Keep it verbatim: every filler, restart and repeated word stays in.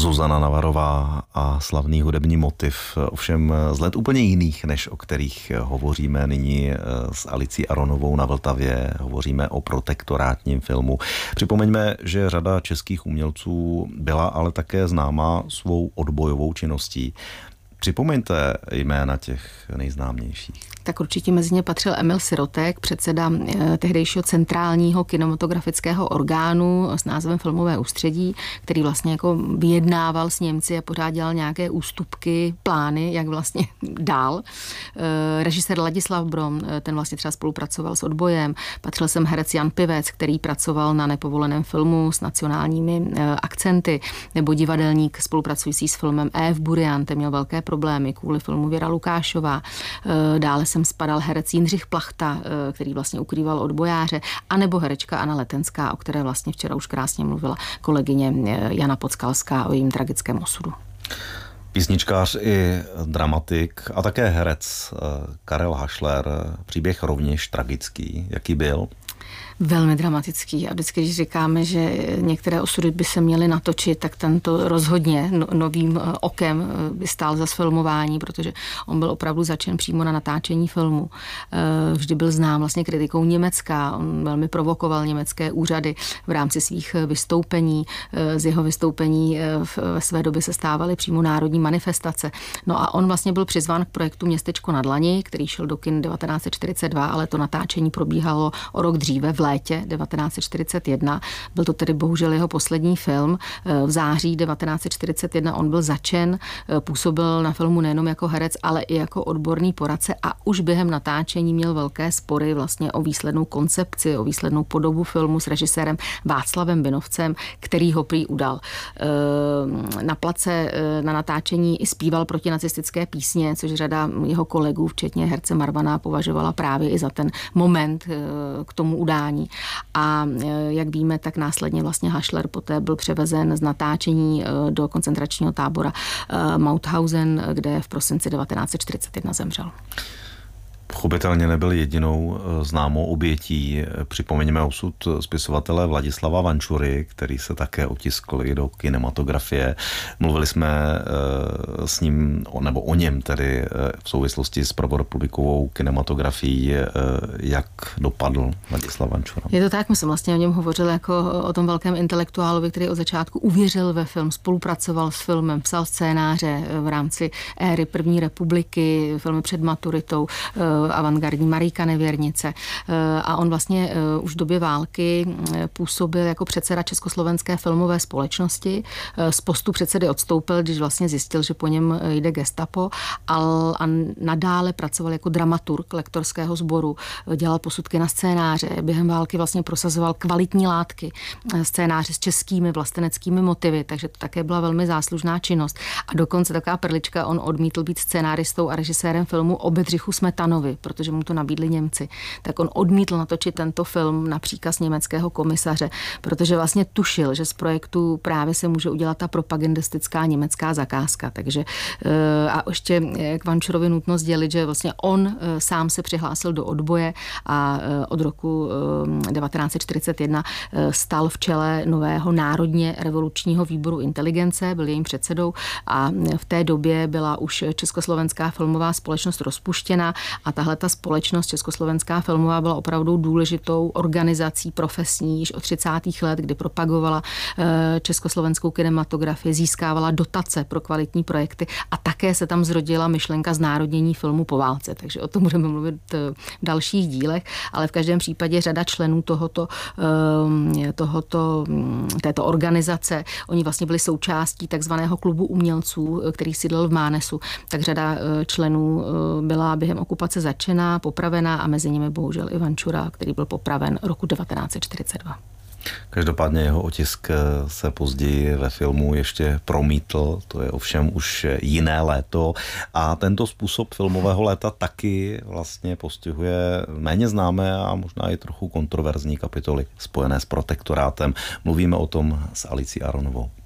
Zuzana Navarová a slavný hudební motiv, ovšem z let úplně jiných, než o kterých hovoříme nyní s Alicí Aronovou na Vltavě. Hovoříme o protektorátním filmu. Připomeňme, že řada českých umělců byla ale také známá svou odbojovou činností. Připomeňte jména těch nejznámějších. Tak určitě mezi ně patřil Emil Sirotek, předseda tehdejšího centrálního kinematografického orgánu s názvem Filmové ústředí, který vlastně jako vyjednával s Němci a pořád dělal nějaké ústupky, plány, jak vlastně dál. Režisér Ladislav Brom, ten vlastně třeba spolupracoval s odbojem. Patřil jsem herec Jan Pivec, který pracoval na nepovoleném filmu s nacionálními akcenty, nebo divadelník spolupracující s filmem E F Burian, ten měl velké problémy kvůli filmu Věra Lukášová. Dále jsem spadal herec Jindřich Plachta, který vlastně ukrýval odbojáře, anebo herečka Anna Letenská, o které vlastně včera už krásně mluvila kolegyně Jana Podskalská o jejím tragickém osudu. Písničkář i dramatik a také herec Karel Hašler, příběh rovněž tragický. Jaký byl? Velmi dramatický. A vždycky, když říkáme, že některé osudy by se měly natočit, tak tento rozhodně no, novým okem by stál za sfilmování, protože on byl opravdu začen přímo na natáčení filmu. Vždy byl znám vlastně kritikou Německa. On velmi provokoval německé úřady v rámci svých vystoupení. Z jeho vystoupení ve své době se stávaly přímo národní manifestace. No a on vlastně byl přizván k projektu Městečko nad Lani, který šel do kin devatenáct set čtyřicet dva, ale to natáčení probíhalo o rok dříve v létě devatenáct set čtyřicet jedna. Byl to tedy bohužel jeho poslední film. V září devatenáct set čtyřicet jedna on byl začen, působil na filmu nejenom jako herec, ale i jako odborný poradce a už během natáčení měl velké spory vlastně o výslednou koncepci, o výslednou podobu filmu s režisérem Václavem Binovcem, který ho prý udal. Na place na natáčení i zpíval protinacistické písně, což řada jeho kolegů, včetně herce Marvana, považovala právě i za ten moment k tomu udání. A jak víme, tak následně vlastně Hašler poté byl převezen z natáčení do koncentračního tábora Mauthausen, kde v prosinci devatenáct set čtyřicet jedna zemřel. Pochopitelně nebyl jedinou známou obětí. Připomeňme osud spisovatele Vladislava Vančury, který se také otiskl i do kinematografie. Mluvili jsme s ním, nebo o něm tedy v souvislosti s prvorepublikovou kinematografií. Jak dopadl Vladislav Vančura? Je to tak, my jsme vlastně o něm hovořili jako o tom velkém intelektuálovi, který od začátku uvěřil ve film, spolupracoval s filmem, psal scénáře v rámci éry první republiky, filmy před maturitou, avantgardní Marijka Nevěrnice. A on vlastně už v době války působil jako předseda Československé filmové společnosti. Z postu předsedy odstoupil, když vlastně zjistil, že po něm jde gestapo, a nadále pracoval jako dramaturg lektorského sboru, dělal posudky na scénáře. Během války vlastně prosazoval kvalitní látky, scénáře s českými vlasteneckými motivy, takže to také byla velmi záslužná činnost. A dokonce taková perlička, on odmítl být scénáristou a režisérem filmu o Bedřichu Smetanovi, protože mu to nabídli Němci. Tak on odmítl natočit tento film na příkaz německého komisaře, protože vlastně tušil, že z projektu právě se může udělat ta propagandistická německá zakázka. Takže a ještě k Vančurovi nutno sdělit, že vlastně on sám se přihlásil do odboje a od roku devatenáct set čtyřicet jedna stal v čele nového národně revolučního výboru inteligence, byl jejím předsedou a v té době byla už Československá filmová společnost rozpuštěna a tahle ta společnost Československá filmová byla opravdu důležitou organizací profesní již od třicátých let, kdy propagovala československou kinematografii, získávala dotace pro kvalitní projekty a také se tam zrodila myšlenka znárodnění filmu po válce. Takže o tom budeme mluvit v dalších dílech, ale v každém případě řada členů tohoto, tohoto, této organizace, oni vlastně byli součástí takzvaného klubu umělců, který sídlil v Mánesu, tak řada členů byla během okupace začená, popravená a mezi nimi bohužel i Vančura, který byl popraven roku devatenáct set čtyřicet dva. Každopádně jeho otisk se později ve filmu ještě promítl, to je ovšem už jiné léto a tento způsob filmového léta taky vlastně postihuje méně známé a možná i trochu kontroverzní kapitoly spojené s protektorátem. Mluvíme o tom s Alicí Aronovou.